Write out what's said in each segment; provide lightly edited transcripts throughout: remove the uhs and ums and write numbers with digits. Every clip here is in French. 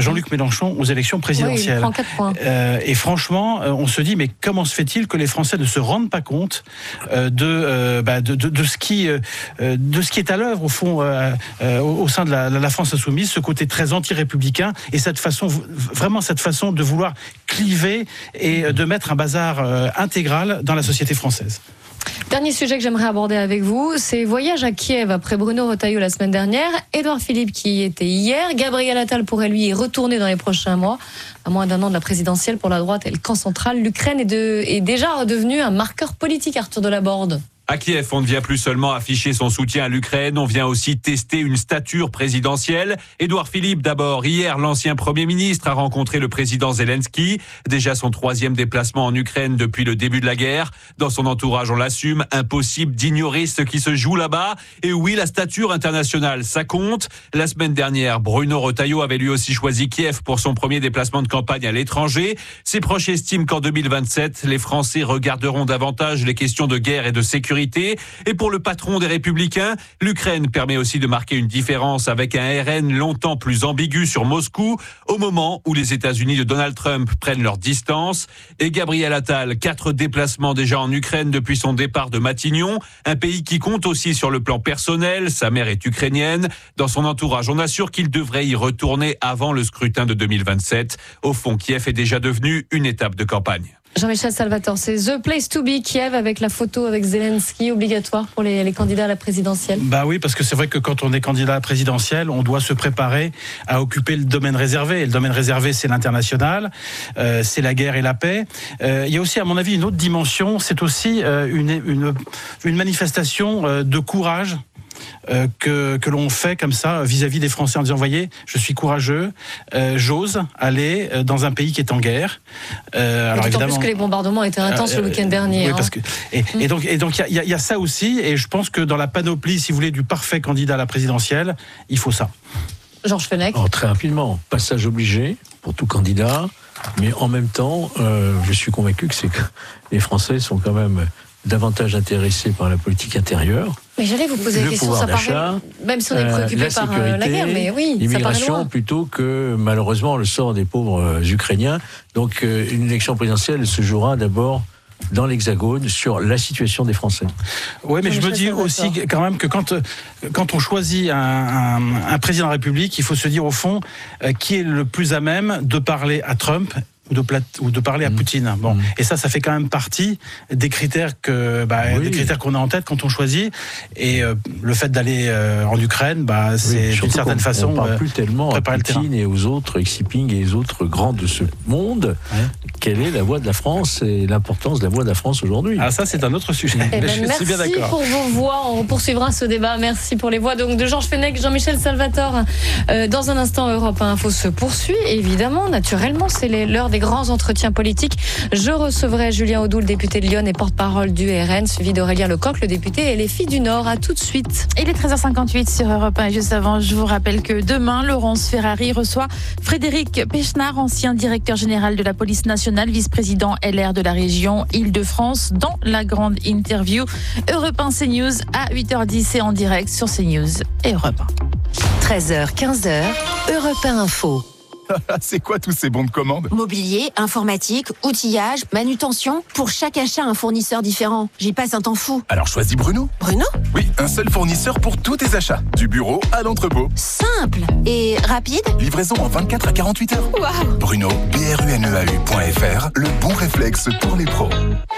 Jean-Luc Mélenchon aux élections présidentielles. Oui, il prend 4 points. Et franchement, on se dit, mais comment se fait-il que les Français ne se rendent pas compte de ce qui est à l'œuvre, au fond, au sein de la France insoumise, ce côté très anti-républicain, et cette façon de vouloir cliver et de mettre un bazar intégral dans la société française. Dernier sujet que j'aimerais aborder avec vous, c'est voyage à Kiev après Bruno Retailleau la semaine dernière, Édouard Philippe qui y était hier, Gabriel Attal pourrait lui y retourner dans les prochains mois, à moins d'un an de la présidentielle pour la droite et le camp central. L'Ukraine est déjà redevenue un marqueur politique, Arthur Delaborde. À Kiev, on ne vient plus seulement afficher son soutien à l'Ukraine, on vient aussi tester une stature présidentielle. Édouard Philippe, d'abord, hier, l'ancien Premier ministre a rencontré le président Zelensky. Déjà son 3e déplacement en Ukraine depuis le début de la guerre. Dans son entourage, on l'assume, impossible d'ignorer ce qui se joue là-bas. Et oui, la stature internationale, ça compte. La semaine dernière, Bruno Retailleau avait lui aussi choisi Kiev pour son premier déplacement de campagne à l'étranger. Ses proches estiment qu'en 2027, les Français regarderont davantage les questions de guerre et de sécurité. Et pour le patron des Républicains, l'Ukraine permet aussi de marquer une différence avec un RN longtemps plus ambigu sur Moscou, au moment où les États-Unis de Donald Trump prennent leur distance. Et Gabriel Attal, 4 déplacements déjà en Ukraine depuis son départ de Matignon, un pays qui compte aussi sur le plan personnel, sa mère est ukrainienne. Dans son entourage, on assure qu'il devrait y retourner avant le scrutin de 2027. Au fond, Kiev est déjà devenu une étape de campagne. Jean-Michel Salvatore, c'est The Place to Be, Kiev, avec la photo avec Zelensky, obligatoire pour les candidats à la présidentielle. Bah oui, parce que c'est vrai que quand on est candidat à la présidentielle, on doit se préparer à occuper le domaine réservé. Et le domaine réservé, c'est l'international, c'est la guerre et la paix. Il y a aussi, à mon avis, une autre dimension, c'est aussi une manifestation de courage. Que l'on fait comme ça vis-à-vis des Français en disant, voyez, je suis courageux, j'ose aller dans un pays qui est en guerre. Alors évidemment, plus que les bombardements étaient intenses le week-end dernier. Oui, parce que et donc il y a ça aussi, et je pense que dans la panoplie, si vous voulez, du parfait candidat à la présidentielle, il faut ça. Georges Fenech. Très rapidement, passage obligé pour tout candidat, mais en même temps, je suis convaincu que les Français sont quand même davantage intéressés par la politique intérieure. Mais j'allais vous poser la question, ça paraît, même si on est préoccupé par la guerre, mais oui, l'immigration plutôt que malheureusement le sort des pauvres Ukrainiens. Donc une élection présidentielle se jouera d'abord dans l'Hexagone sur la situation des Français. Oui, mais je me dis aussi quand même que quand on choisit un président de la République, il faut se dire au fond qui est le plus à même de parler à Trump ou de parler à Poutine. Bon, et ça fait quand même partie des critères des critères qu'on a en tête quand on choisit. Et le fait d'aller en Ukraine, c'est d'une certaine façon on parle plus tellement à Poutine et aux autres Xi Jinping et les autres grands de ce monde. Ouais. Quelle est la voix de la France et l'importance de la voix de la France aujourd'hui? Ah, ça c'est un autre sujet. Je suis bien d'accord. Merci pour vos voix. On poursuivra ce débat. Merci pour les voix donc de Georges Fenech, Jean-Michel Salvatore. Dans un instant, Europe 1 Info se poursuit. Évidemment, naturellement, c'est l'heure des grands entretiens politiques. Je recevrai Julien Audoul, député de Lyon et porte-parole du RN, suivi d'Aurélien Lecoq, le député LFI Filles du Nord. À tout de suite. Il est 13h58 sur Europe 1. Et juste avant, je vous rappelle que demain, Laurence Ferrari reçoit Frédéric Pechnard, ancien directeur général de la police nationale, vice-président LR de la région Île-de-France, dans la grande interview Europe 1 CNews à 8h10 et en direct sur CNews et Europe 1. 13h, 15h, Europe 1 Info. C'est quoi tous ces bons de commande? Mobilier, informatique, outillage, manutention. Pour chaque achat, un fournisseur différent. J'y passe un temps fou. Alors choisis Bruno. Bruno? Oui, un seul fournisseur pour tous tes achats. Du bureau à l'entrepôt. Simple et rapide. Livraison en 24 à 48 heures. Waouh! Bruno, BRUNEAU.fr, le bon réflexe pour les pros.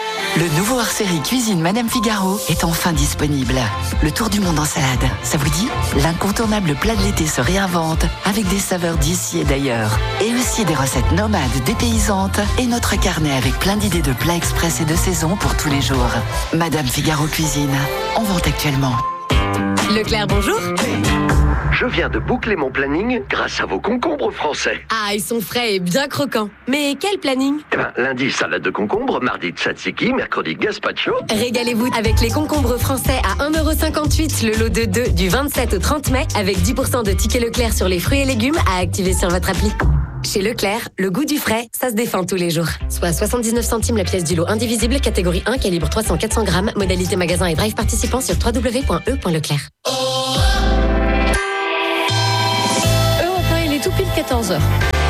Le nouveau hors-série Cuisine Madame Figaro est enfin disponible. Le tour du monde en salade, ça vous dit? L'incontournable plat de l'été se réinvente avec des saveurs d'ici et d'ailleurs. Et aussi des recettes nomades, dépaysantes et notre carnet avec plein d'idées de plats express et de saison pour tous les jours. Madame Figaro Cuisine, en vente actuellement. Leclerc, bonjour. Je viens de boucler mon planning grâce à vos concombres français. Ah, ils sont frais et bien croquants. Mais quel planning? Lundi, salade de concombre, mardi, tzatziki, mercredi, gazpacho. Régalez-vous avec les concombres français à 1,58 €, le lot de 2 du 27 au 30 mai, avec 10% de tickets Leclerc sur les fruits et légumes à activer sur votre appli. Chez Leclerc, le goût du frais, ça se défend tous les jours. Soit 79 centimes la pièce du lot indivisible, catégorie 1, calibre 300-400 grammes, modalité magasin et drive participant sur www.e.leclerc. Europe 1, il est tout pile 14h.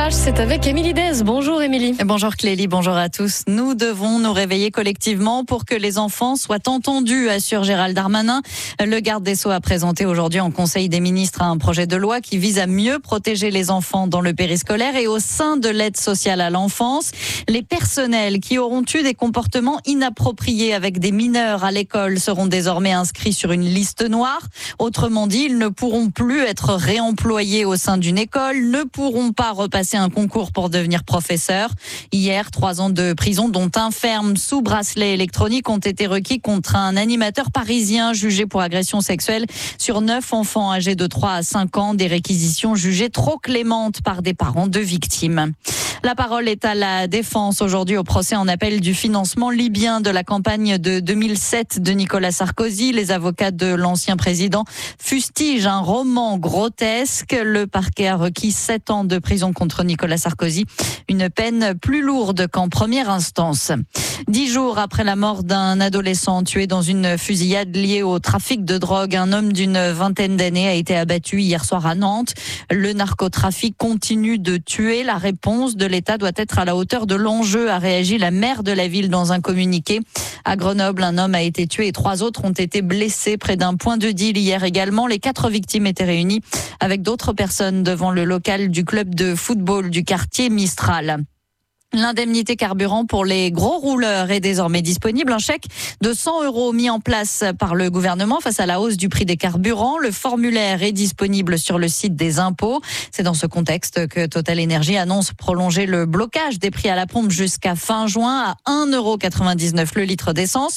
courage, c'est avec Émilie Dez. Bonjour Émilie. Bonjour Clélie, bonjour à tous. Nous devons nous réveiller collectivement pour que les enfants soient entendus, assure Gérald Darmanin. Le garde des Sceaux a présenté aujourd'hui en Conseil des ministres un projet de loi qui vise à mieux protéger les enfants dans le périscolaire et au sein de l'aide sociale à l'enfance. Les personnels qui auront eu des comportements inappropriés avec des mineurs à l'école seront désormais inscrits sur une liste noire. Autrement dit, ils ne pourront plus être réemployés au sein d'une école, ne pourront pas repasser un concours pour devenir professeur. Hier, 3 ans de prison, dont un ferme sous bracelet électronique, ont été requis contre un animateur parisien jugé pour agression sexuelle sur 9 enfants âgés de 3 à 5 ans. Des réquisitions jugées trop clémentes par des parents de victimes. La parole est à la défense aujourd'hui au procès en appel du financement libyen de la campagne de 2007 de Nicolas Sarkozy. Les avocats de l'ancien président fustigent un roman grotesque. Le parquet a requis 7 ans de prison contre Nicolas Sarkozy, une peine plus lourde qu'en première instance. 10 jours après la mort d'un adolescent tué dans une fusillade liée au trafic de drogue, un homme d'une 20aine d'années a été abattu hier soir à Nantes. Le narcotrafic continue de tuer. La réponse de l'État doit être à la hauteur de l'enjeu, a réagi la maire de la ville dans un communiqué. À Grenoble, un homme a été tué et 3 autres ont été blessés près d'un point de deal hier également. Les 4 victimes étaient réunies avec d'autres personnes devant le local du club de football du quartier Mistral. L'indemnité carburant pour les gros rouleurs est désormais disponible. Un chèque de 100 € mis en place par le gouvernement face à la hausse du prix des carburants. Le formulaire est disponible sur le site des impôts. C'est dans ce contexte que Total Energy annonce prolonger le blocage des prix à la pompe jusqu'à fin juin à 1,99 € le litre d'essence,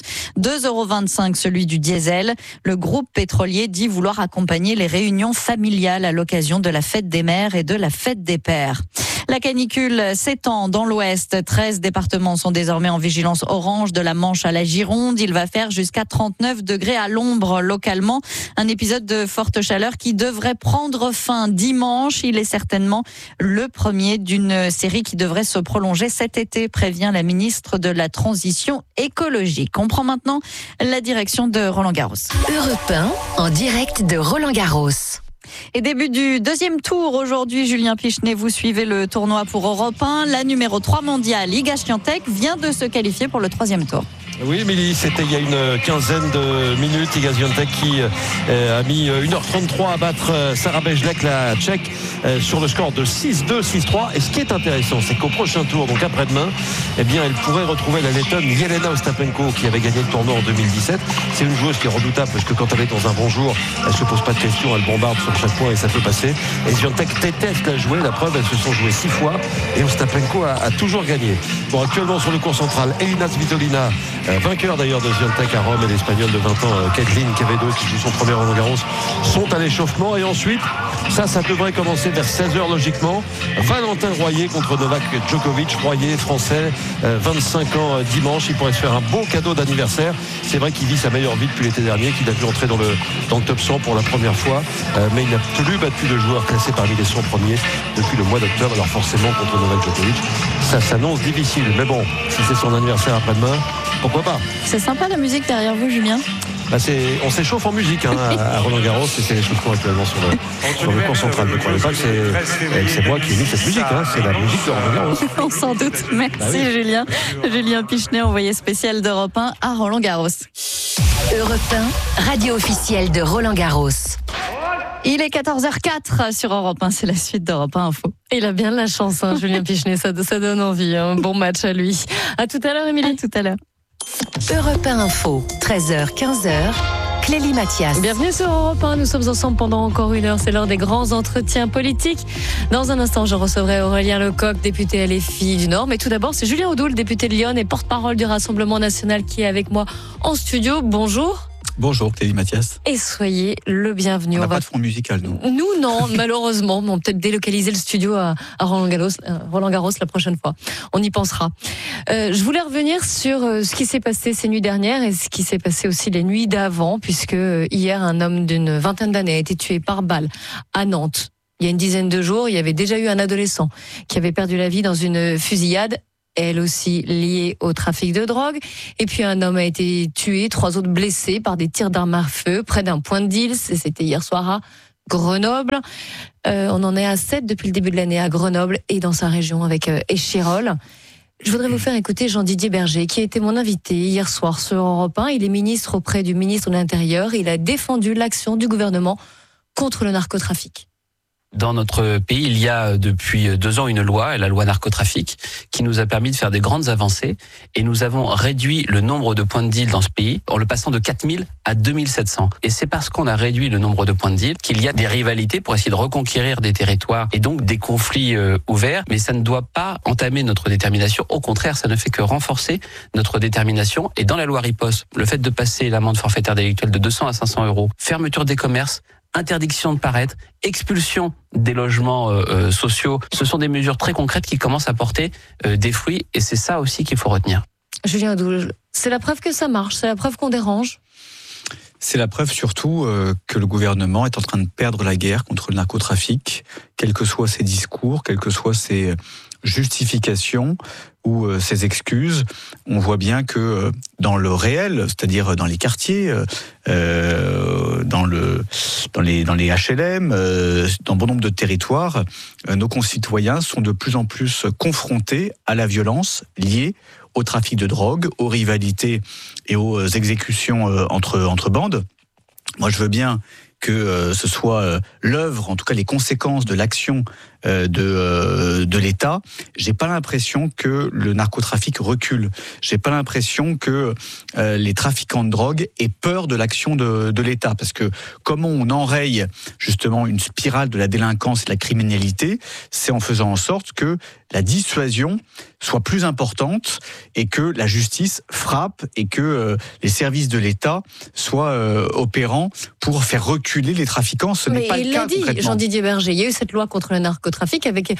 2,25 € celui du diesel. Le groupe pétrolier dit vouloir accompagner les réunions familiales à l'occasion de la fête des mères et de la fête des pères. La canicule s'étend dans l'ouest. 13 départements sont désormais en vigilance orange, de la Manche à la Gironde. Il va faire jusqu'à 39 degrés à l'ombre localement. Un épisode de forte chaleur qui devrait prendre fin dimanche. Il est certainement le premier d'une série qui devrait se prolonger cet été, prévient la ministre de la Transition écologique. On prend maintenant la direction de Roland-Garros. Europe 1, en direct de Roland-Garros. Et début du 2e tour aujourd'hui, Julien Pichenet, vous suivez le tournoi pour Europe 1. La numéro 3 mondiale, Iga Świątek, vient de se qualifier pour le 3e tour. Oui, Émilie, c'était il y a une quinzaine de minutes. Iga Świątek qui a mis 1h33 à battre Sarah Bejlek, la Tchèque, sur le score de 6-2, 6-3. Et ce qui est intéressant, c'est qu'au prochain tour, donc après-demain, eh bien, elle pourrait retrouver la Lettonne Jelena Ostapenko qui avait gagné le tournoi en 2017. C'est une joueuse qui est redoutable parce que quand elle est dans un bon jour, elle se pose pas de questions, elle bombarde sur chaque point et ça peut passer. Et Świątek déteste la jouer. La preuve, elles se sont jouées 6 fois et Ostapenko a toujours gagné. Bon, actuellement sur le court central, Elina Svitolina, vainqueur d'ailleurs de Świątek à Rome, et l'Espagnole de 20 ans, Kathleen Quevedo, qui joue son premier Roland-Garros, sont à l'échauffement. Et ensuite, ça devrait commencer vers 16h logiquement. Valentin Royer contre Novak Djokovic. Royer, français, 25 ans dimanche. Il pourrait se faire un beau cadeau d'anniversaire. C'est vrai qu'il vit sa meilleure vie depuis l'été dernier, qu'il a vu entrer dans le top 100 pour la première fois. Mais il n'a plus battu de joueur classé parmi les 100 premiers depuis le mois d'octobre. Alors forcément, contre Novak Djokovic, ça s'annonce difficile. Mais bon, si c'est son anniversaire après-demain, pourquoi pas? C'est sympa la musique derrière vous, Julien. On s'échauffe en musique à Roland-Garros, et c'est l'échauffement actuellement sur le court central. Ne croyez pas que c'est moi qui ai mis cette musique, c'est la musique de Roland-Garros. On s'en doute. Merci Julien. Julien Pichenet, envoyé spécial d'Europe 1 à Roland-Garros. Europe 1, radio officielle de Roland-Garros. Il est 14h04 sur Europe 1, c'est la suite d'Europe 1 Info. Il a bien de la chance, Julien Pichenet, ça donne envie. Un bon match à lui. À tout à l'heure, Émilie. À tout à l'heure. Europe 1 Info, 13h, 15h. Clélie Mathias. Bienvenue sur Europe 1. Nous sommes ensemble pendant encore 1 heure. C'est l'heure des grands entretiens politiques. Dans un instant, je recevrai Aurélien Lecoq, député LFI du Nord. Mais tout d'abord, c'est Julien Audoul, député de Lyon et porte-parole du Rassemblement national, qui est avec moi en studio. Bonjour. Bonjour Clélie Mathias. Et soyez le bienvenu. On n'a pas de fond musical, nous. Nous, non, malheureusement. On va peut-être délocaliser le studio à Roland-Garros la prochaine fois. On y pensera. Je voulais revenir sur ce qui s'est passé ces nuits dernières et ce qui s'est passé aussi les nuits d'avant, puisque hier, un homme d'une 20aine d'années a été tué par balle à Nantes. Il y a une dizaine de jours, il y avait déjà eu un adolescent qui avait perdu la vie dans une fusillade, elle aussi liée au trafic de drogue. Et puis un homme a été tué, 3 autres blessés par des tirs d'armes à feu près d'un point de deal. C'était hier soir à Grenoble. On en est à 7 depuis le début de l'année à Grenoble et dans sa région avec Échirolles. Je voudrais vous faire écouter Jean-Didier Berger, qui a été mon invité hier soir sur Europe 1. Il est ministre auprès du ministre de l'Intérieur. Il a défendu l'action du gouvernement contre le narcotrafic. Dans notre pays, il y a depuis 2 ans une loi, la loi narcotrafic, qui nous a permis de faire des grandes avancées. Et nous avons réduit le nombre de points de deal dans ce pays en le passant de 4000 à 2700. Et c'est parce qu'on a réduit le nombre de points de deal qu'il y a des rivalités pour essayer de reconquérir des territoires et donc des conflits ouverts. Mais ça ne doit pas entamer notre détermination. Au contraire, ça ne fait que renforcer notre détermination. Et dans la loi riposte, le fait de passer l'amende forfaitaire délictuelle de 200 à 500 euros, fermeture des commerces, interdiction de paraître, expulsion des logements sociaux, ce sont des mesures très concrètes qui commencent à porter des fruits et c'est ça aussi qu'il faut retenir. Julien Douge, c'est la preuve que ça marche, c'est la preuve qu'on dérange. C'est la preuve surtout que le gouvernement est en train de perdre la guerre contre le narcotrafic, quels que soient ses discours, quelles que soient ses justifications ou ses excuses. On voit bien que dans le réel, c'est-à-dire dans les quartiers, dans les HLM, dans bon nombre de territoires, nos concitoyens sont de plus en plus confrontés à la violence liée au trafic de drogue, aux rivalités et aux exécutions entre bandes. Moi, je veux bien que ce soit l'œuvre, en tout cas les conséquences de l'action de l'État. J'ai pas l'impression que le narcotrafic recule. J'ai pas l'impression que les trafiquants de drogue aient peur de l'action de l'État. Parce que comment on enraye justement une spirale de la délinquance et de la criminalité, c'est en faisant en sorte que la dissuasion soit plus importante et que la justice frappe et que les services de l'État soient opérants pour faire reculer les trafiquants. Ce n'est pas le cas concrètement. Il l'a dit, Jean-Didier Berger, il y a eu cette loi contre le narcotrafic avec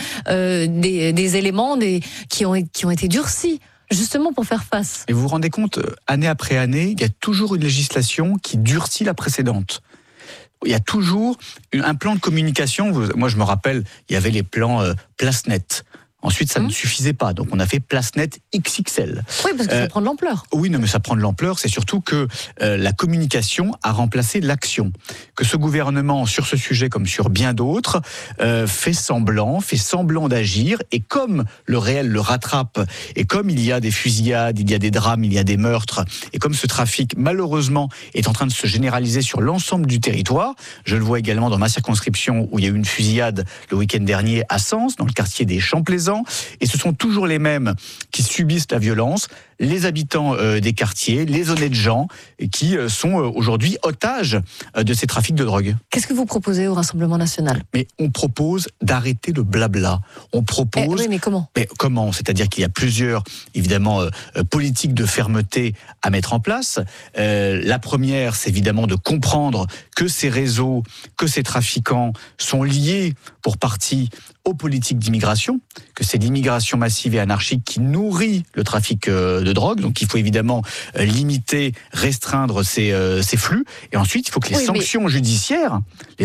des éléments qui ont été durcis, justement pour faire face. Et vous vous rendez compte, année après année, il y a toujours une législation qui durcit la précédente. Il y a toujours un plan de communication. Moi, je me rappelle, il y avait les plans PlaceNet. Ensuite, ça ne suffisait pas. Donc, on a fait PlaceNet XXL. Oui, parce que ça prend de l'ampleur. Oui, non, mais ça prend de l'ampleur. C'est surtout que la communication a remplacé l'action. Que ce gouvernement, sur ce sujet comme sur bien d'autres, fait semblant d'agir. Et comme le réel le rattrape, et comme il y a des fusillades, il y a des drames, il y a des meurtres, et comme ce trafic, malheureusement, est en train de se généraliser sur l'ensemble du territoire, je le vois également dans ma circonscription, où il y a eu une fusillade le week-end dernier à Sens, dans le quartier des Champs-Plaisants. Et ce sont toujours les mêmes qui subissent la violence, les habitants des quartiers, les honnêtes gens, qui sont aujourd'hui otages de ces trafics de drogue. Qu'est-ce que vous proposez au Rassemblement national ? Mais on propose d'arrêter le blabla. On propose... oui, mais comment ? Comment ? C'est-à-dire qu'il y a plusieurs, évidemment, politiques de fermeté à mettre en place. La première, c'est évidemment de comprendre que ces réseaux, que ces trafiquants sont liés pour partie aux politiques d'immigration, que c'est l'immigration massive et anarchique qui nourrit le trafic de drogue. Donc il faut évidemment limiter, restreindre ces flux. Et ensuite, il faut que les sanctions judiciaires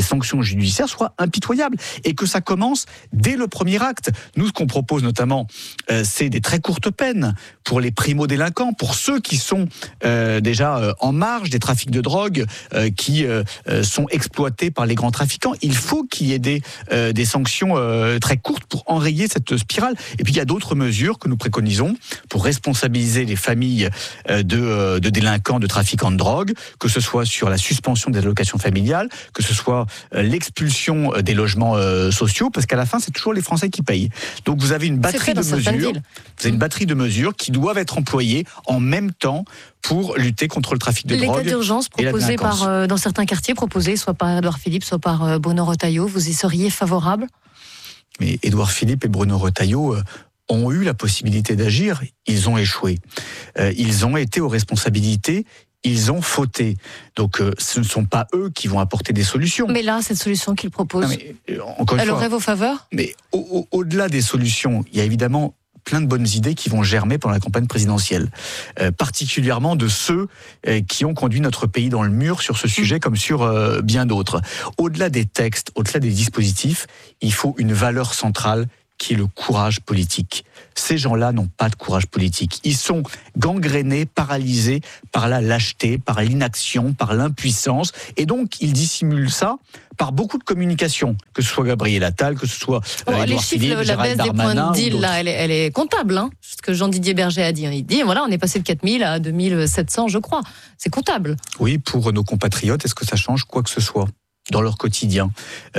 soient impitoyables et que ça commence dès le premier acte. Nous, ce qu'on propose notamment, c'est des très courtes peines pour les primo-délinquants, pour ceux qui sont déjà en marge des trafics de drogue, qui sont exploités par les grands trafiquants. Il faut qu'il y ait des sanctions très courtes pour enrayer cette spirale. Et puis il y a d'autres mesures que nous préconisons pour responsabiliser les familles de délinquants, de trafiquants de drogue, que ce soit sur la suspension des allocations familiales, que ce soit l'expulsion des logements sociaux, parce qu'à la fin, c'est toujours les Français qui payent. Donc vous avez une batterie de mesures qui doivent être employées en même temps pour lutter contre le trafic de drogue. L'état d'urgence proposé dans certains quartiers, proposé soit par Édouard Philippe, soit par Bruno Retailleau, vous y seriez favorable ? Mais Édouard Philippe et Bruno Retailleau ont eu la possibilité d'agir, ils ont échoué. Ils ont été aux responsabilités, ils ont fauté. Donc ce ne sont pas eux qui vont apporter des solutions. Mais là, cette solution qu'ils proposent, elle aurait vos faveurs ? Mais au-delà des solutions, il y a évidemment plein de bonnes idées qui vont germer pendant la campagne présidentielle, particulièrement de ceux qui ont conduit notre pays dans le mur sur ce sujet comme sur bien d'autres. Au-delà des textes, au-delà des dispositifs, il faut une valeur centrale qui est le courage politique. Ces gens-là n'ont pas de courage politique. Ils sont gangrénés, paralysés par la lâcheté, par l'inaction, par l'impuissance. Et donc, ils dissimulent ça par beaucoup de communication, que ce soit Gabriel Attal, que ce soit Édouard Philippe, la baisse des points de deal, ou là, elle est comptable. Hein, ce que Jean-Didier Berger a dit. Il dit, voilà, on est passé de 4000 à 2700, je crois. C'est comptable. Oui, pour nos compatriotes, est-ce que ça change quoi que ce soit dans leur quotidien,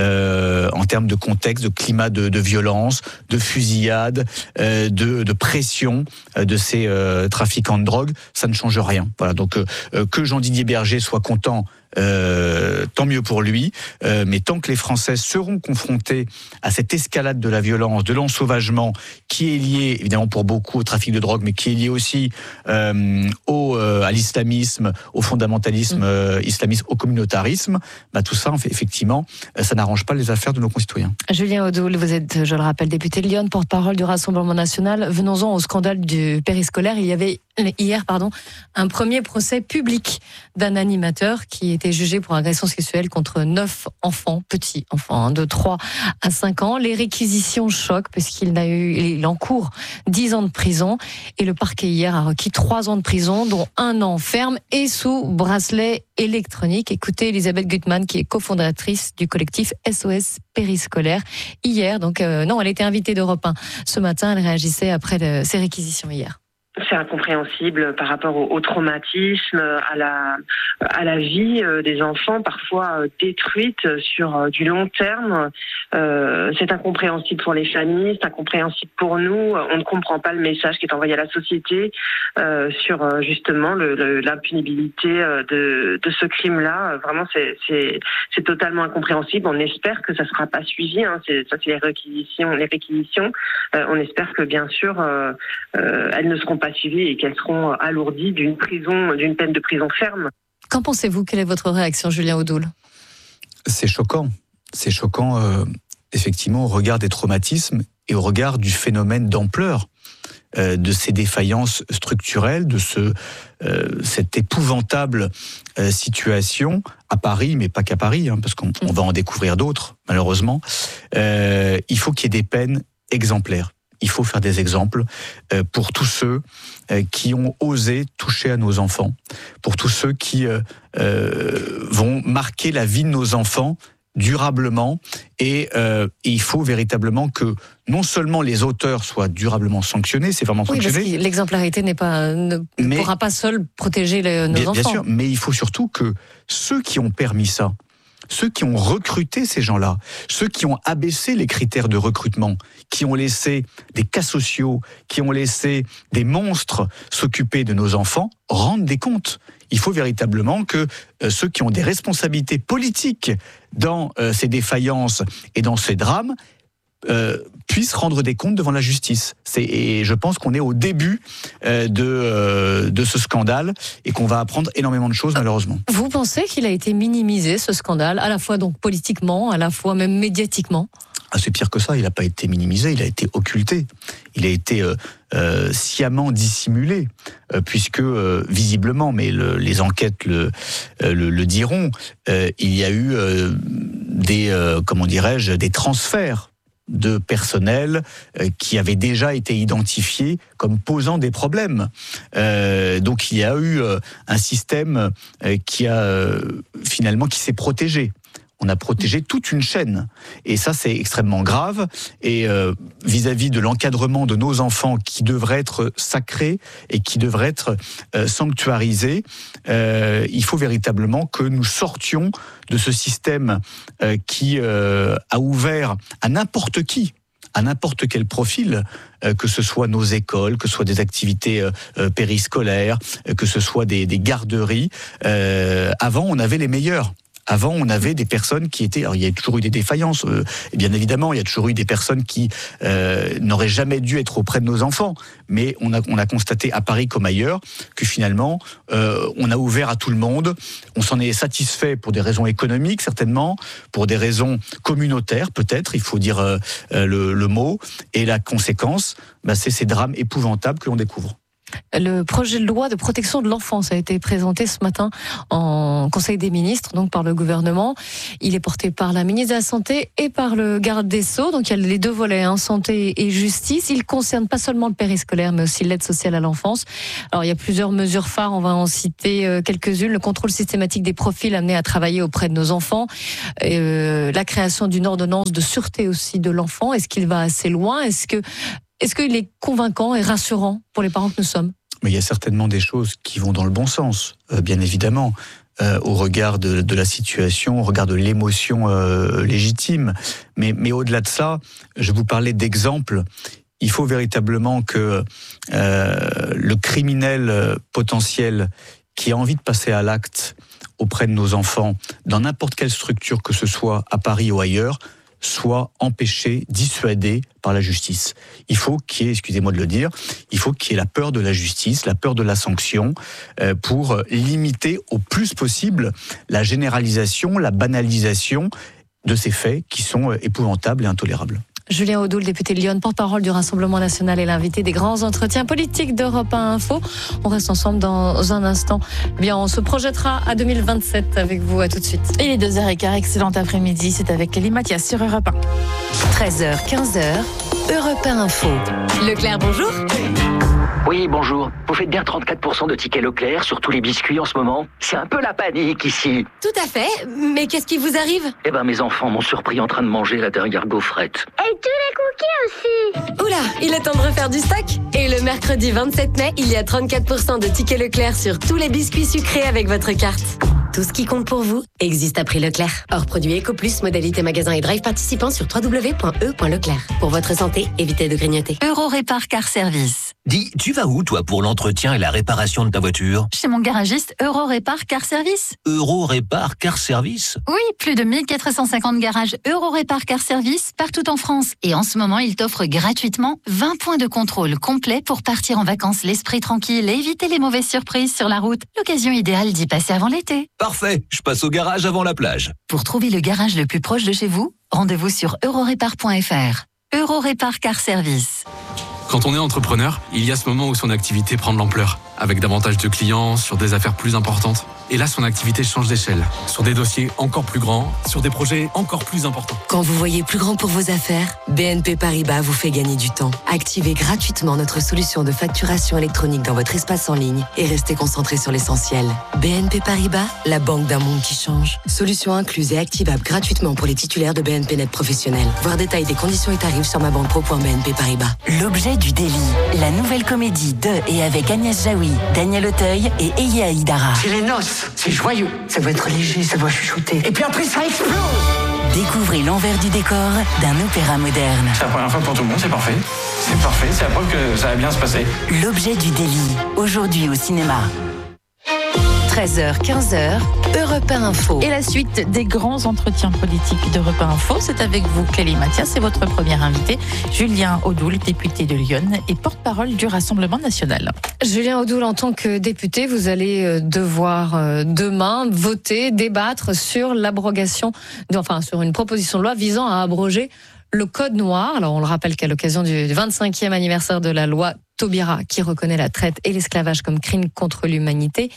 en termes de contexte, de climat de violence, de fusillade, de pression de ces trafiquants de drogue, ça ne change rien. Voilà, donc que Jean-Didier Berger soit content, tant mieux pour lui, mais tant que les Français seront confrontés à cette escalade de la violence, de l'ensauvagement, qui est lié évidemment pour beaucoup au trafic de drogue, mais qui est lié aussi à l'islamisme, au fondamentalisme islamiste, au communautarisme, bah, tout ça, effectivement, ça n'arrange pas les affaires de nos concitoyens. Julien Audoul, vous êtes, je le rappelle, député de Lyon, porte-parole du Rassemblement national. Venons-en au scandale du périscolaire. Il y avait hier, un premier procès public d'un animateur qui était jugé pour agression sexuelle contre 9 enfants, petits enfants, de 3 à 5 ans. Les réquisitions choquent puisqu'il encourt 10 ans de prison et le parquet hier a requis 3 ans de prison, dont 1 an ferme et sous bracelet électronique. Écoutez Elisabeth Gutmann, qui est cofondatrice du collectif SOS Périscolaire. Hier, elle était invitée d'Europe 1. Ce matin, elle réagissait après ces réquisitions hier. C'est incompréhensible par rapport au traumatisme, à la vie des enfants, parfois détruite sur du long terme. C'est incompréhensible pour les familles, c'est incompréhensible pour nous. On ne comprend pas le message qui est envoyé à la société sur justement l'impunibilité de ce crime-là. Vraiment, c'est totalement incompréhensible. On espère que ça ne sera pas suivi. C'est les réquisitions. On espère que bien sûr, elles ne seront pas suivies et qu'elles seront alourdies d'une peine de prison ferme. Qu'en pensez-vous ? Quelle est votre réaction, Julien Audoul ? C'est choquant. C'est choquant, effectivement, au regard des traumatismes et au regard du phénomène d'ampleur de ces défaillances structurelles, de cette épouvantable situation à Paris, mais pas qu'à Paris, parce qu'on va en découvrir d'autres, malheureusement. Il faut qu'il y ait des peines exemplaires. Il faut faire des exemples pour tous ceux qui ont osé toucher à nos enfants, pour tous ceux qui vont marquer la vie de nos enfants durablement. Et il faut véritablement que non seulement les auteurs soient durablement sanctionnés, c'est vraiment sanctionné. Oui, parce que l'exemplarité ne pourra pas seule protéger nos enfants. Bien sûr, mais il faut surtout que ceux qui ont permis ça, ceux qui ont recruté ces gens-là, ceux qui ont abaissé les critères de recrutement, qui ont laissé des cas sociaux, qui ont laissé des monstres s'occuper de nos enfants, rendent des comptes. Il faut véritablement que ceux qui ont des responsabilités politiques dans ces défaillances et dans ces drames puissent rendre des comptes devant la justice. Et je pense qu'on est au début de ce scandale et qu'on va apprendre énormément de choses, malheureusement. Vous pensez qu'il a été minimisé, ce scandale, à la fois donc politiquement, à la fois même médiatiquement ? C'est pire que ça, il n'a pas été minimisé, il a été occulté. Il a été sciemment dissimulé, puisque visiblement, mais les enquêtes le diront, il y a eu des transferts de personnel qui avaient déjà été identifiés comme posant des problèmes. Donc il y a eu un système qui s'est protégé. On a protégé toute une chaîne. Et ça, c'est extrêmement grave. Et vis-à-vis de l'encadrement de nos enfants qui devrait être sacré et qui devrait être sanctuarisé, il faut véritablement que nous sortions de ce système qui a ouvert à n'importe qui, à n'importe quel profil, que ce soit nos écoles, que ce soit des activités périscolaires, que ce soit des garderies. Avant, on avait les meilleurs. Avant, on avait des personnes qui étaient... Alors, il y a toujours eu des défaillances, bien évidemment. Il y a toujours eu des personnes qui n'auraient jamais dû être auprès de nos enfants. Mais on a constaté, à Paris comme ailleurs, que finalement, on a ouvert à tout le monde. On s'en est satisfait pour des raisons économiques, certainement, pour des raisons communautaires, peut-être, il faut dire le mot. Et la conséquence, c'est ces drames épouvantables que l'on découvre. Le projet de loi de protection de l'enfance a été présenté ce matin en Conseil des ministres, donc par le gouvernement. Il est porté par la ministre de la Santé et par le garde des Sceaux. Donc il y a les deux volets, santé et justice. Il concerne pas seulement le périscolaire, mais aussi l'aide sociale à l'enfance. Alors il y a plusieurs mesures phares, on va en citer quelques-unes. Le contrôle systématique des profils amenés à travailler auprès de nos enfants. La création d'une ordonnance de sûreté aussi de l'enfant. Est-ce qu'il va assez loin ? Est-ce qu'il est convaincant et rassurant pour les parents que nous sommes ? Mais il y a certainement des choses qui vont dans le bon sens, bien évidemment, au regard de la situation, au regard de l'émotion légitime. Mais au-delà de ça, je vous parlais d'exemples. Il faut véritablement que le criminel potentiel qui a envie de passer à l'acte auprès de nos enfants, dans n'importe quelle structure que ce soit, à Paris ou ailleurs, soit empêché, dissuadé par la justice. Il faut qu'il y ait, excusez-moi de le dire, il faut qu'il y ait la peur de la justice, la peur de la sanction, pour limiter au plus possible la généralisation, la banalisation de ces faits qui sont épouvantables et intolérables. Julien Audoul, député de Lyon, porte-parole du Rassemblement national et l'invité des grands entretiens politiques d'Europe 1 Info. On reste ensemble dans un instant. Eh bien, on se projettera à 2027 avec vous. À tout de suite. Il est 2h15, excellent après-midi. C'est avec Kelly Mathias sur Europe 1. 13h, 15h, Europe 1 Info. Leclerc, bonjour. Oui, bonjour. Vous faites bien 34% de tickets Leclerc sur tous les biscuits en ce moment. C'est un peu la panique ici. Tout à fait. Mais qu'est-ce qui vous arrive ? Eh ben, mes enfants m'ont surpris en train de manger la dernière gaufrette. Et tous les cookies aussi. Oula, il est temps de refaire du stock. Et le mercredi 27 mai, il y a 34% de tickets Leclerc sur tous les biscuits sucrés avec votre carte. Tout ce qui compte pour vous existe à prix Leclerc. Hors produit EcoPlus, modalité magasin et drive participant sur www.e.leclerc. Pour votre santé, évitez de grignoter. Eurorépar Car Service. Dis, tu vas où toi pour l'entretien et la réparation de ta voiture ? Chez mon garagiste Eurorépar Car Service. Eurorépar Car Service ? Oui, plus de 1450 garages Eurorépar Car Service partout en France. Et en ce moment, il t'offre gratuitement 20 points de contrôle complet pour partir en vacances l'esprit tranquille et éviter les mauvaises surprises sur la route. L'occasion idéale d'y passer avant l'été. Parfait, je passe au garage avant la plage. Pour trouver le garage le plus proche de chez vous, rendez-vous sur eurorépar.fr. Eurorépar Car Service. Quand on est entrepreneur, il y a ce moment où son activité prend de l'ampleur, avec davantage de clients, sur des affaires plus importantes. Et là, son activité change d'échelle, sur des dossiers encore plus grands, sur des projets encore plus importants. Quand vous voyez plus grand pour vos affaires, BNP Paribas vous fait gagner du temps. Activez gratuitement notre solution de facturation électronique dans votre espace en ligne et restez concentré sur l'essentiel. BNP Paribas, la banque d'un monde qui change. Solution incluse et activable gratuitement pour les titulaires de BNP Net professionnels. Voir détail des conditions et tarifs sur mabanquepro.bnp Paribas. L'objet du délit, la nouvelle comédie de et avec Agnès Jaoui, Daniel Auteuil et Eya Aïdara. C'est les noces, c'est joyeux, ça va être léger, ça va chuchoter. Et puis après ça explose. Découvrez l'envers du décor d'un opéra moderne. C'est la première fois pour tout le monde, c'est parfait. C'est parfait, c'est la preuve que ça va bien se passer. L'objet du délit, aujourd'hui au cinéma. 13h, 15h, Europe 1 Info. Et la suite des grands entretiens politiques d'Europe 1 Info, c'est avec vous, Kelly Mathias, et votre premier invité, Julien Audoul, député de Lyon et porte-parole du Rassemblement national. Julien Audoul, en tant que député, vous allez devoir demain voter, débattre sur l'abrogation, sur une proposition de loi visant à abroger le code noir. Alors on le rappelle qu'à l'occasion du 25e anniversaire de la loi Taubira, qui reconnaît la traite et l'esclavage comme crime contre l'humanité,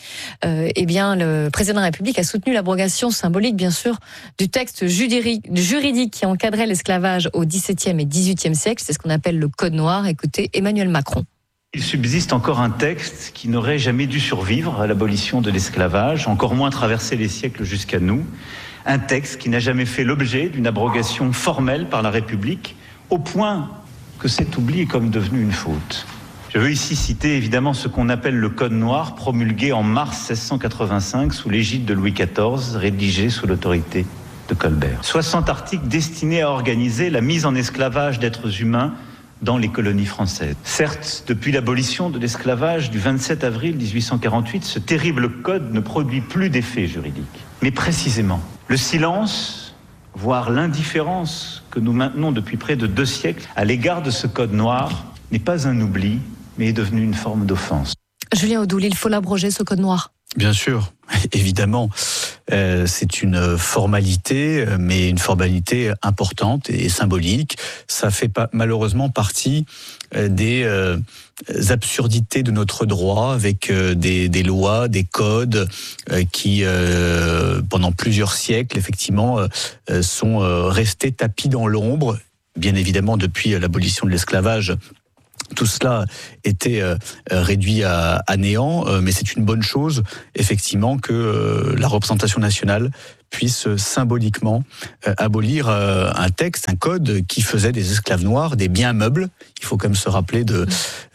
le président de la République a soutenu l'abrogation symbolique, bien sûr, du texte juridique qui encadrait l'esclavage au XVIIe et XVIIIe siècle. C'est ce qu'on appelle le code noir. Écoutez Emmanuel Macron. Il subsiste encore un texte qui n'aurait jamais dû survivre à l'abolition de l'esclavage, encore moins traverser les siècles jusqu'à nous. Un texte qui n'a jamais fait l'objet d'une abrogation formelle par la République, au point que cet oubli est comme devenu une faute. Je veux ici citer évidemment ce qu'on appelle le Code noir, promulgué en mars 1685 sous l'égide de Louis XIV, rédigé sous l'autorité de Colbert. 60 articles destinés à organiser la mise en esclavage d'êtres humains dans les colonies françaises. Certes, depuis l'abolition de l'esclavage du 27 avril 1848, ce terrible code ne produit plus d'effet juridique. Mais précisément, le silence, voire l'indifférence que nous maintenons depuis près de 2 siècles à l'égard de ce code noir n'est pas un oubli, mais est devenu une forme d'offense. Julien Audoul, il faut l'abroger, ce code noir. Bien sûr, évidemment. c'est une formalité, mais une formalité importante et symbolique. Ça fait malheureusement partie des absurdités de notre droit, avec des lois, des codes qui, pendant plusieurs siècles, effectivement, sont restés tapis dans l'ombre. Bien évidemment, depuis l'abolition de l'esclavage, tout cela était réduit à néant, mais c'est une bonne chose, effectivement, que la représentation nationale puisse symboliquement abolir un texte, un code qui faisait des esclaves noirs des biens meubles. Il faut quand même se rappeler de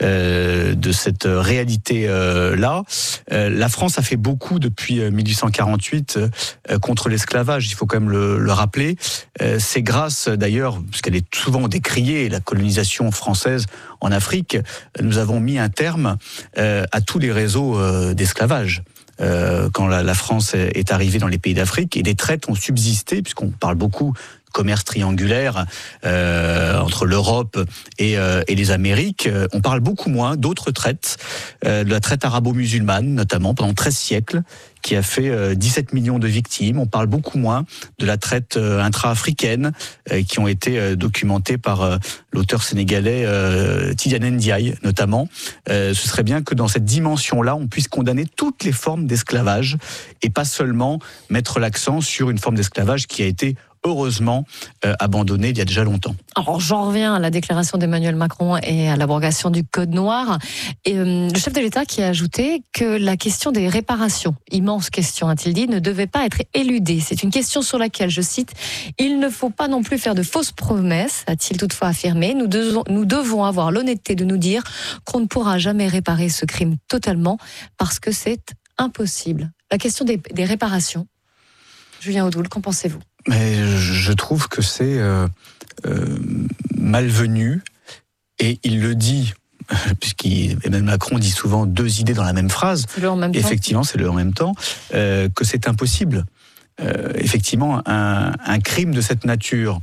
cette réalité-là. La France a fait beaucoup depuis 1848 contre l'esclavage, il faut quand même le rappeler. C'est grâce, d'ailleurs, puisqu'elle est souvent décriée, la colonisation française en Afrique, nous avons mis un terme à tous les réseaux d'esclavage. Quand la France est arrivée dans les pays d'Afrique, et des traites ont subsisté, puisqu'on parle beaucoup de commerce triangulaire entre l'Europe et les Amériques. On parle beaucoup moins d'autres traites, de la traite arabo-musulmane notamment, pendant 13 siècles, qui a fait 17 millions de victimes. On parle beaucoup moins de la traite intra-africaine, qui ont été documentées par l'auteur sénégalais Tidiane Ndiaye notamment. Ce serait bien que dans cette dimension-là, on puisse condamner toutes les formes d'esclavage, et pas seulement mettre l'accent sur une forme d'esclavage qui a été heureusement abandonné il y a déjà longtemps. Alors j'en reviens à la déclaration d'Emmanuel Macron et à l'abrogation du Code noir. Et le chef de l'État qui a ajouté que la question des réparations, immense question a-t-il dit, ne devait pas être éludée. C'est une question sur laquelle, je cite, « Il ne faut pas non plus faire de fausses promesses », a-t-il toutefois affirmé. Nous devons avoir l'honnêteté de nous dire qu'on ne pourra jamais réparer ce crime totalement parce que c'est impossible. La question des réparations. Julien Audoul, qu'en pensez-vous ? Mais je trouve que c'est malvenu, et il le dit, puisqu'Emmanuel Macron dit souvent deux idées dans la même phrase. C'est le en même temps. Effectivement, c'est le en même temps, que c'est impossible. Effectivement, un crime de cette nature,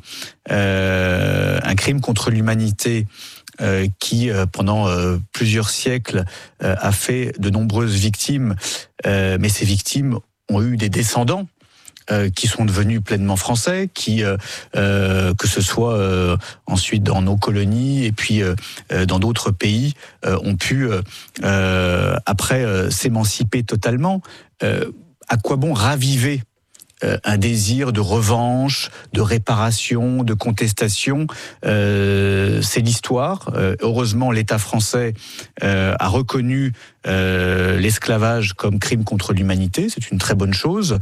un crime contre l'humanité, qui pendant plusieurs siècles a fait de nombreuses victimes, mais ces victimes ont eu des descendants qui sont devenus pleinement français, qui que ce soit ensuite dans nos colonies et puis dans d'autres pays, ont pu après s'émanciper totalement. À quoi bon raviver un désir de revanche, de réparation, de contestation? C'est l'histoire. Heureusement, l'État français a reconnu l'esclavage comme crime contre l'humanité. C'est une très bonne chose.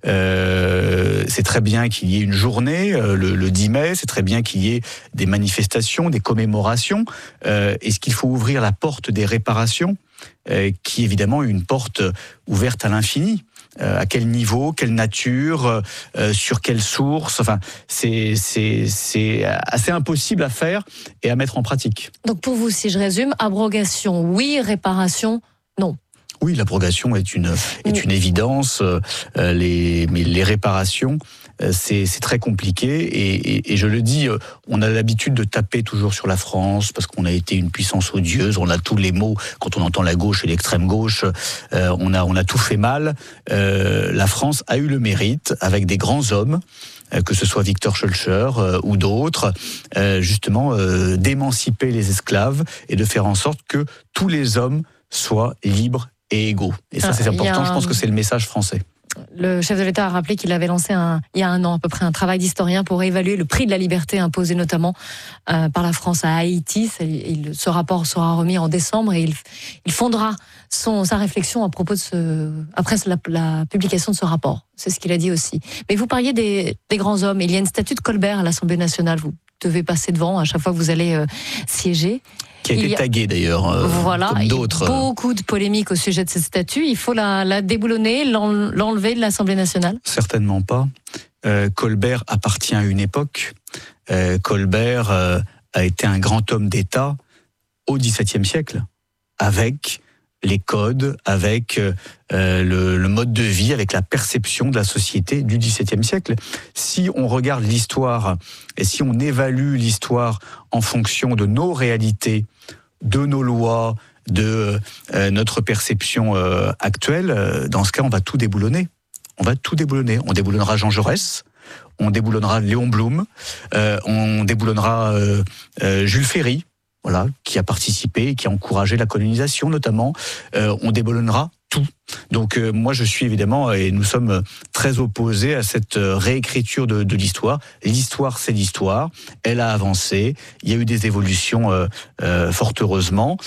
C'est très bien qu'il y ait une journée, le 10 mai. C'est très bien qu'il y ait des manifestations, des commémorations. Est-ce qu'il faut ouvrir la porte des réparations, qui évidemment est une porte ouverte à l'infini? À quel niveau, quelle nature, sur quelle source? Enfin, c'est assez impossible à faire et à mettre en pratique. Donc pour vous, si je résume, abrogation, oui, réparation, non. Oui, l'abrogation est une évidence. Mais les réparations, c'est très compliqué. Et je le dis, on a l'habitude de taper toujours sur la France parce qu'on a été une puissance odieuse. On a tous les mots quand on entend la gauche et l'extrême gauche. On a tout fait mal. La France a eu le mérite, avec des grands hommes, que ce soit Victor Schœlcher ou d'autres, justement d'émanciper les esclaves et de faire en sorte que tous les hommes soient libres et égaux. Et ça, c'est important. Je pense que c'est le message français. Le chef de l'État a rappelé qu'il avait lancé il y a un an à peu près un travail d'historien pour évaluer le prix de la liberté imposé notamment par la France à Haïti. Ce rapport sera remis en décembre et il fondera sa réflexion à propos après la publication de ce rapport. C'est ce qu'il a dit aussi. Mais vous parliez des grands hommes. Il y a une statue de Colbert à l'Assemblée nationale. Vous devez passer devant à chaque fois que vous allez siéger. Qui a été tagué d'ailleurs, voilà, comme d'autres. Il y a beaucoup de polémiques au sujet de cette statue. Il faut la déboulonner, l'enlever de l'Assemblée nationale? Certainement pas. Colbert appartient à une époque. Colbert a été un grand homme d'État au XVIIe siècle, avec les codes, avec le mode de vie, avec la perception de la société du XVIIe siècle. Si on regarde l'histoire et si on évalue l'histoire en fonction de nos réalités, de nos lois, de notre perception actuelle, dans ce cas, on va tout déboulonner. on va tout déboulonner. On déboulonnera Jean Jaurès, on déboulonnera Léon Blum, on déboulonnera Jules Ferry, voilà, qui a participé, qui a encouragé la colonisation notamment. On déboulonnera tout. Donc moi je suis évidemment, et nous sommes très opposés à cette réécriture de l'histoire. L'histoire c'est l'histoire, elle a avancé, il y a eu des évolutions fort heureusement,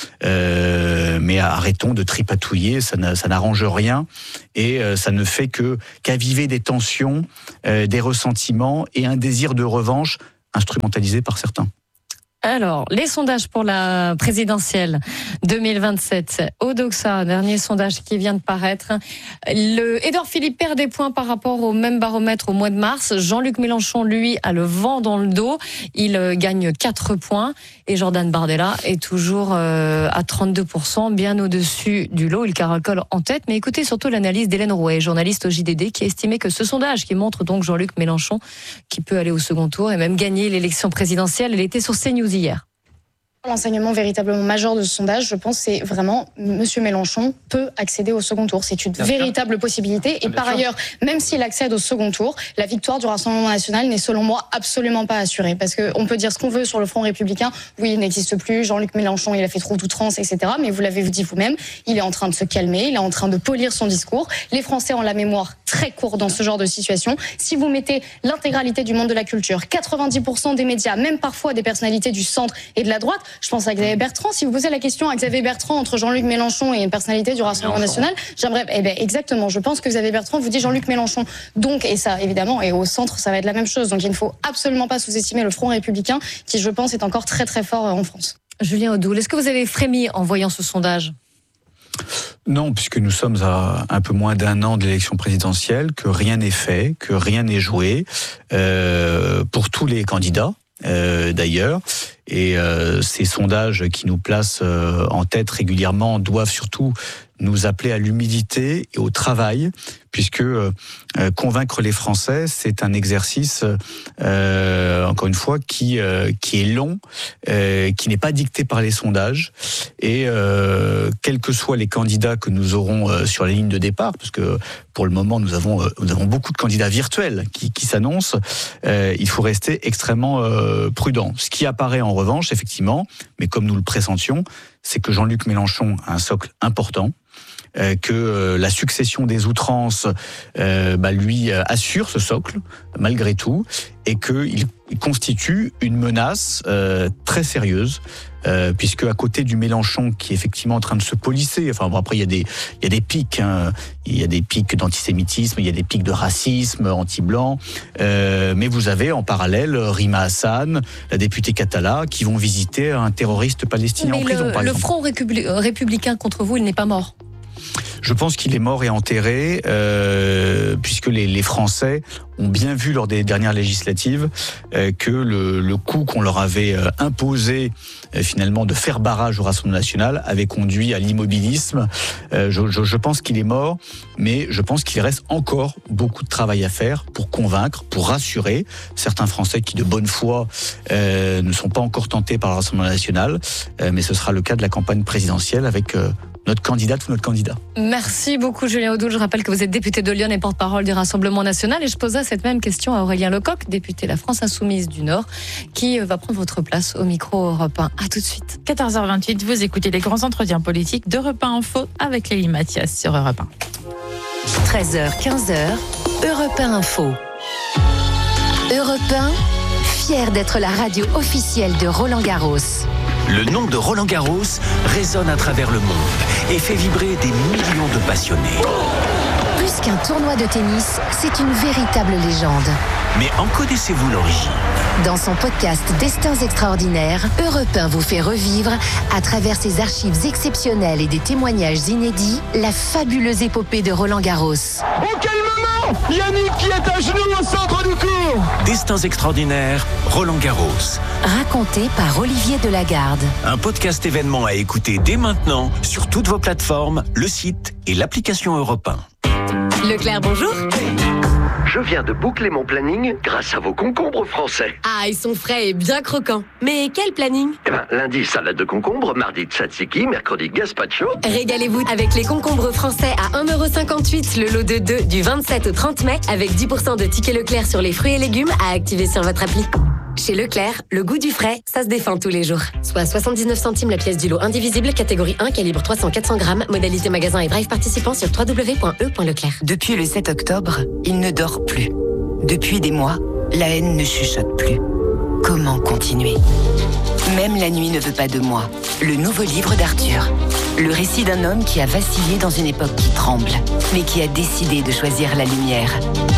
mais arrêtons de tripatouiller, ça n'arrange rien et ça ne fait qu'aviver des tensions, des ressentiments et un désir de revanche instrumentalisé par certains. Alors, les sondages pour la présidentielle 2027. Odoxa, dernier sondage qui vient de paraître. Édouard Philippe perd des points par rapport au même baromètre au mois de mars. Jean-Luc Mélenchon, lui, a le vent dans le dos. Il gagne 4 points. Et Jordan Bardella est toujours à 32%, bien au-dessus du lot. Il caracole en tête. Mais écoutez surtout l'analyse d'Hélène Rouet, journaliste au JDD, qui estimait que ce sondage qui montre donc Jean-Luc Mélenchon, qui peut aller au second tour et même gagner l'élection présidentielle, elle était sur CNews hier. L'enseignement véritablement majeur de ce sondage, je pense, c'est vraiment M. Mélenchon peut accéder au second tour. C'est une véritable possibilité. Et par ailleurs, même s'il accède au second tour, la victoire du Rassemblement national n'est selon moi absolument pas assurée. Parce qu'on peut dire ce qu'on veut sur le front républicain. Oui, il n'existe plus. Jean-Luc Mélenchon, il a fait trop d'outrance, etc. Mais vous l'avez dit vous-même, il est en train de se calmer, il est en train de polir son discours. Les Français ont la mémoire très courte dans ce genre de situation. Si vous mettez l'intégralité du monde de la culture, 90% des médias, même parfois des personnalités du centre et de la droite, je pense à Xavier Bertrand. Si vous posez la question à Xavier Bertrand entre Jean-Luc Mélenchon et une personnalité du Rassemblement national, j'aimerais, exactement, je pense que Xavier Bertrand vous dit Jean-Luc Mélenchon. Donc, et ça, évidemment, et au centre, ça va être la même chose. Donc, il ne faut absolument pas sous-estimer le Front républicain, qui, je pense, est encore très, très fort en France. Julien Audoul, est-ce que vous avez frémi en voyant ce sondage ? Non, puisque nous sommes à un peu moins d'un an de l'élection présidentielle, que rien n'est fait, que rien n'est joué, pour tous les candidats. D'ailleurs, et ces sondages qui nous placent en tête régulièrement doivent surtout nous appeler à l'humilité et au travail, puisque convaincre les Français, c'est un exercice, encore une fois, qui est long, qui n'est pas dicté par les sondages, et quels que soient les candidats que nous aurons sur la ligne de départ, parce que pour le moment nous avons beaucoup de candidats virtuels qui s'annoncent, il faut rester extrêmement prudent. Ce qui apparaît en revanche, effectivement, mais comme nous le pressentions, c'est que Jean-Luc Mélenchon a un socle important, que la succession des outrances lui assure ce socle malgré tout, et qu'il constitue une menace très sérieuse, puisque à côté du Mélenchon qui est effectivement en train de se polisser, enfin bon, après il y a des pics, hein, il y a des pics d'antisémitisme, il y a des pics de racisme anti-blanc, mais vous avez en parallèle Rima Hassan, la députée Katala, qui vont visiter un terroriste palestinien en prison, par exemple. Le Front républicain contre vous, il n'est pas mort. Je pense qu'il est mort et enterré, puisque les Français ont bien vu lors des dernières législatives que le coup qu'on leur avait imposé finalement de faire barrage au Rassemblement national avait conduit à l'immobilisme. Je pense qu'il est mort, mais je pense qu'il reste encore beaucoup de travail à faire pour convaincre, pour rassurer certains Français qui de bonne foi ne sont pas encore tentés par le Rassemblement national, mais ce sera le cas de la campagne présidentielle avec notre candidate ou notre candidat. Merci beaucoup Julien Audoul. Je rappelle que vous êtes député de Lyon et porte-parole du Rassemblement national, et je poserai cette même question à Aurélien Lecoq, député de la France Insoumise du Nord, qui va prendre votre place au micro Europe 1. À tout de suite. 14h28, vous écoutez les grands entretiens politiques d'Europe 1 Info avec Lélie Mathias sur Europe 1. 13h, 15h, Europe 1 Info. Europe 1, fier d'être la radio officielle de Roland Garros. Le nom de Roland Garros résonne à travers le monde et fait vibrer des millions de passionnés. Plus qu'un tournoi de tennis, c'est une véritable légende. Mais en connaissez-vous l'origine ? Dans son podcast Destins extraordinaires, Europe 1 vous fait revivre, à travers ses archives exceptionnelles et des témoignages inédits, la fabuleuse épopée de Roland Garros. Oh, quel moment ! Yannick qui est à genoux au centre du court. Destins extraordinaires, Roland Garros. Raconté par Olivier Delagarde. Un podcast événement à écouter dès maintenant sur toutes vos plateformes, le site et l'application Europe 1. Leclerc, bonjour. Je viens de boucler mon planning grâce à vos concombres français. Ah, ils sont frais et bien croquants. Mais quel planning? Lundi, salade de concombre, mardi, tzatziki, mercredi, gazpacho. Régalez-vous avec les concombres français à 1,58 € le lot de 2 du 27 au 30 mai avec 10% de tickets Leclerc sur les fruits et légumes à activer sur votre appli. Chez Leclerc, le goût du frais, ça se défend tous les jours. Soit 79 centimes la pièce du lot indivisible, catégorie 1, calibre 300-400 grammes, modalité magasin et drive participant sur www.e.leclerc. Depuis le 7 octobre, il ne dort plus. Depuis des mois, la haine ne chuchote plus. Comment continuer? Même la nuit ne veut pas de moi. Le nouveau livre d'Arthur. Le récit d'un homme qui a vacillé dans une époque qui tremble, mais qui a décidé de choisir la lumière.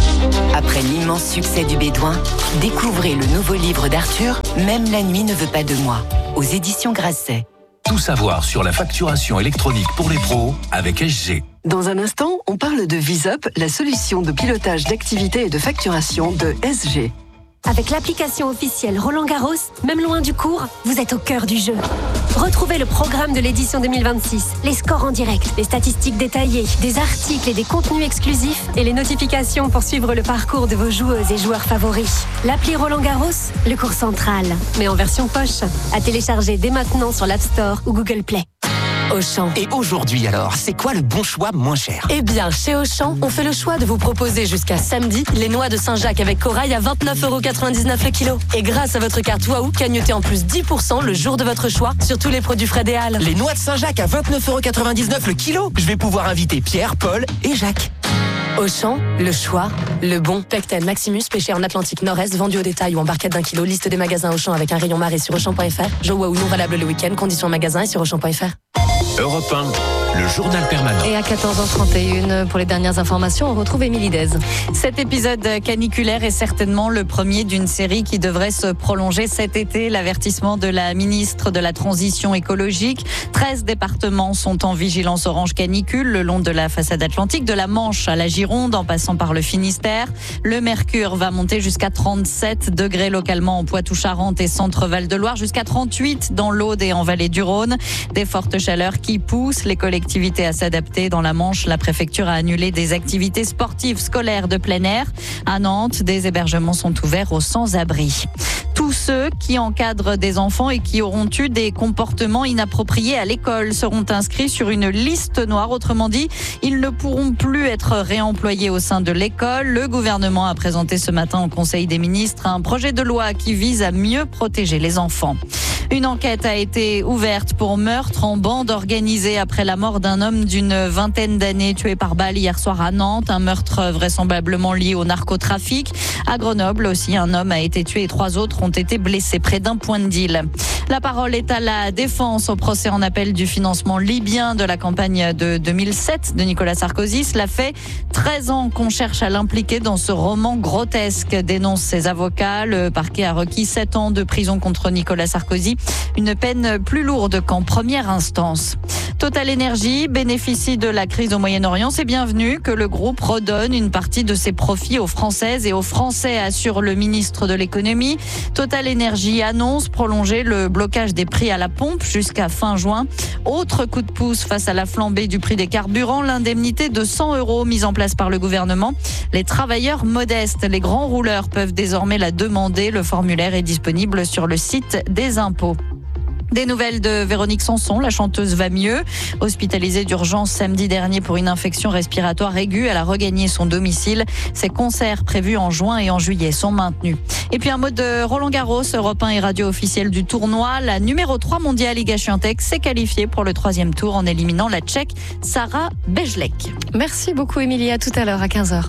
Après l'immense succès du Bédouin, découvrez le nouveau livre d'Arthur, Même la nuit ne veut pas de moi, aux éditions Grasset. Tout savoir sur la facturation électronique pour les pros avec SG. Dans un instant, on parle de VisUp, la solution de pilotage d'activité et de facturation de SG. Avec l'application officielle Roland-Garros, même loin du court, vous êtes au cœur du jeu. Retrouvez le programme de l'édition 2026, les scores en direct, les statistiques détaillées, des articles et des contenus exclusifs et les notifications pour suivre le parcours de vos joueuses et joueurs favoris. L'appli Roland-Garros, le court central, mais en version poche, à télécharger dès maintenant sur l'App Store ou Google Play. Auchan. Et aujourd'hui alors, c'est quoi le bon choix moins cher? Eh bien, chez Auchan, on fait le choix de vous proposer jusqu'à samedi les noix de Saint-Jacques avec corail à 29,99 € le kilo. Et grâce à votre carte Waouh, cagnotez en plus 10% le jour de votre choix sur tous les produits Fred et Halles. Les noix de Saint-Jacques à 29,99 € le kilo. Je vais pouvoir inviter Pierre, Paul et Jacques. Auchan, le choix, le bon. Pecten Maximus, pêché en Atlantique Nord-Est, vendu au détail ou en barquette d'1 kilo. Liste des magasins Auchan avec un rayon marée sur Auchan.fr. Jeux Waouh non valable le week-end. Conditions en magasin et sur Auchan.fr. Europe 1, le journal permanent. Et à 14h31, pour les dernières informations, on retrouve Émilie Dez. Cet épisode caniculaire est certainement le premier d'une série qui devrait se prolonger cet été. L'avertissement de la ministre de la Transition écologique. 13 départements sont en vigilance orange canicule le long de la façade atlantique, de la Manche à la Gironde, en passant par le Finistère. Le mercure va monter jusqu'à 37 degrés localement en Poitou-Charentes et Centre-Val de Loire, jusqu'à 38 dans l'Aude et en Vallée du Rhône. Des fortes chaleurs qui poussent les collectivités à s'adapter. Dans la Manche, la préfecture a annulé des activités sportives scolaires de plein air. À Nantes, des hébergements sont ouverts aux sans-abri. Tous ceux qui encadrent des enfants et qui auront eu des comportements inappropriés à l'école seront inscrits sur une liste noire. Autrement dit, ils ne pourront plus être réemployés au sein de l'école. Le gouvernement a présenté ce matin au Conseil des ministres un projet de loi qui vise à mieux protéger les enfants. Une enquête a été ouverte pour meurtre en bande organisée après la mort d'un homme d'une vingtaine d'années tué par balle hier soir à Nantes. Un meurtre vraisemblablement lié au narcotrafic. À Grenoble aussi, un homme a été tué et 3 autres ont été blessés près d'un point de deal. La parole est à la défense au procès en appel du financement libyen de la campagne de 2007 de Nicolas Sarkozy. Cela fait 13 ans qu'on cherche à l'impliquer dans ce roman grotesque, dénoncent ses avocats. Le parquet a requis 7 ans de prison contre Nicolas Sarkozy, une peine plus lourde qu'en première instance. Total Energy bénéficie de la crise au Moyen-Orient. C'est bienvenu que le groupe redonne une partie de ses profits aux Françaises et aux Français, assure le ministre de l'économie. Total Energy annonce prolonger le blocage des prix à la pompe jusqu'à fin juin. Autre coup de pouce face à la flambée du prix des carburants, l'indemnité de 100 € mise en place par le gouvernement. Les travailleurs modestes, les grands rouleurs peuvent désormais la demander. Le formulaire est disponible sur le site des impôts. Des nouvelles de Véronique Sanson, la chanteuse va mieux. Hospitalisée d'urgence samedi dernier pour une infection respiratoire aiguë, elle a regagné son domicile. Ses concerts prévus en juin et en juillet sont maintenus. Et puis un mot de Roland-Garros, Europe 1 et radio officielle du tournoi. La numéro 3 mondiale Iga Świątek s'est qualifiée pour le 3e tour en éliminant la Tchèque Sara Bejlek. Merci beaucoup Émilie, à tout à l'heure à 15h.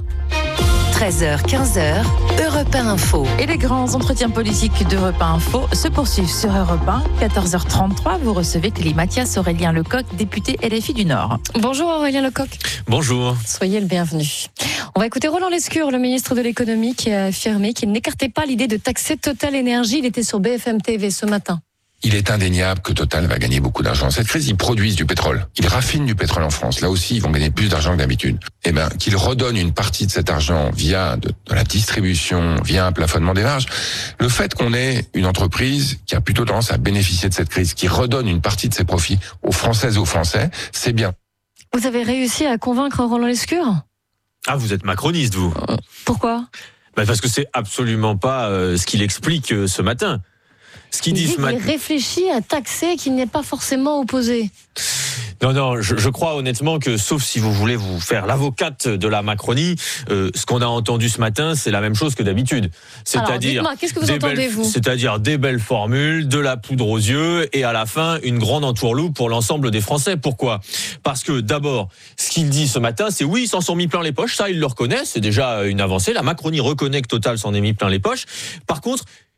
13h, 15h, Europe 1 Info. Et les grands entretiens politiques d'Europe 1 Info se poursuivent sur Europe 1. 14h33, vous recevez Clélie Mathias, Aurélien Lecoq, député LFI du Nord. Bonjour Aurélien Lecoq. Bonjour. Soyez le bienvenu. On va écouter Roland Lescure, le ministre de l'économie, qui a affirmé qu'il n'écartait pas l'idée de taxer Total Énergie. Il était sur BFM TV ce matin. Il est indéniable que Total va gagner beaucoup d'argent. Cette crise, ils produisent du pétrole. Ils raffinent du pétrole en France. Là aussi, ils vont gagner plus d'argent que d'habitude. Eh ben, qu'ils redonnent une partie de cet argent via de la distribution, via un plafonnement des marges. Le fait qu'on ait une entreprise qui a plutôt tendance à bénéficier de cette crise, qui redonne une partie de ses profits aux Françaises et aux Français, c'est bien. Vous avez réussi à convaincre Roland Lescure ? Ah, vous êtes macroniste, vous? Pourquoi? Parce que c'est absolument pas ce qu'il explique ce matin. Ce qu'il dit ce matin. Il réfléchit à taxer, qu'il n'est pas forcément opposé. Non, je crois honnêtement que, sauf si vous voulez vous faire l'avocate de la Macronie, ce qu'on a entendu ce matin, c'est la même chose que d'habitude. C'est-à-dire, qu'est-ce que vous entendez, vous ? C'est-à-dire des belles formules, de la poudre aux yeux, et à la fin, une grande entourloupe pour l'ensemble des Français. Pourquoi ? Parce que, d'abord, ce qu'il dit ce matin, c'est oui, ils s'en sont mis plein les poches, ça, ils le reconnaissent, c'est déjà une avancée. La Macronie reconnaît que Total s'en est mis plein les poches. Par contre,